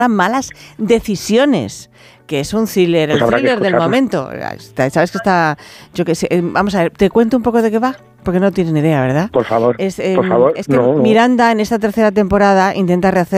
malas decisiones, que es un thriller, Pues el thriller del momento. Sabes que está, yo qué sé, vamos a ver, te cuento un poco de qué va, porque no tienes ni idea, ¿verdad? Por favor, Es por favor. que Miranda en esta tercera temporada intenta rehacer